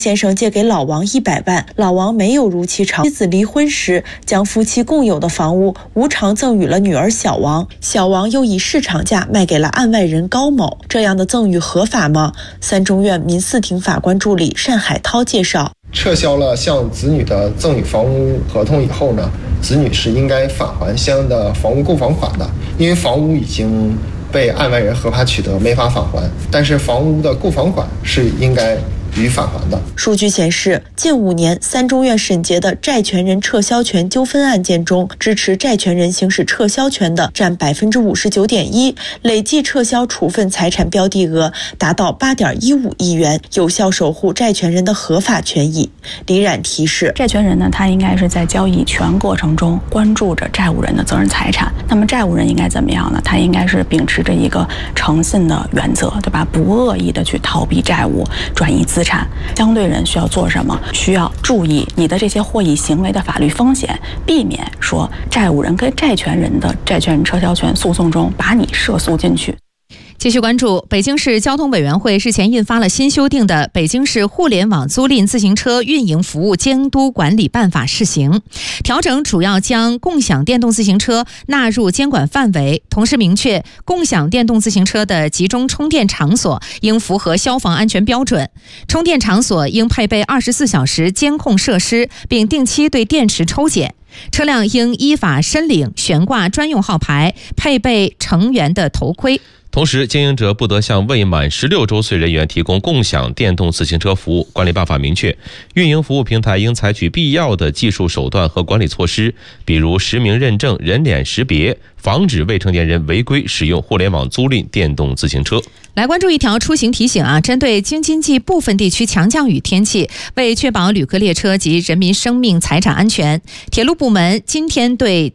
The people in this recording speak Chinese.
先生借给老王100万，老王没有如期偿。妻子离婚时，将夫妻共有的房屋无偿赠与了女儿小王，小王又以市场价卖给了案外人高某。这样的赠与合法吗？三中院民4庭法官助理单海涛介绍， 撤销了向子女的赠与房屋合同以后呢，子女是应该返还相应的房屋购房款的，因为房屋已经被案外人合法取得，没法返还，但是房屋的购房款是应该予以返还的。 数据显示，近5年三中院审结的债权人撤销权纠纷案件中，支持债权人行使撤销权的占59.1%，累计撤销处分财产标的额达到8.15亿元，有效守护债权人的合法权益。李冉提示， 债权人呢，他应该是在交易全过程中关注着债务人的责任财产。那么债务人应该怎么样呢？他应该是秉持着一个诚信的原则，对吧？不恶意的去逃避债务，转移资产。相对人需要做什么？需要注意你的这些获益行为的法律风险，避免说债务人跟债权人的债权人撤销权诉讼中把你涉诉进去。 继续关注，北京市交通委员会日前印发了新修订的《北京市互联网租赁自行车运营服务监督管理办法》试行，调整主要将共享电动自行车纳入监管范围，同时明确共享电动自行车的集中充电场所应符合消防安全标准，充电场所应配备24小时监控设施，并定期对电池抽检。车辆应依法申领悬挂专用号牌，配备成员的头盔。 同时，经营者不得向未满16周岁人员提供共享电动自行车服务。管理办法明确，运营服务平台应采取必要的技术手段和管理措施，比如实名认证、人脸识别，防止未成年人违规使用互联网租赁电动自行车。 来关注一条出行提醒啊，针对京津冀部分地区强降雨天气，为确保旅客列车及人民生命财产安全，铁路部门今天对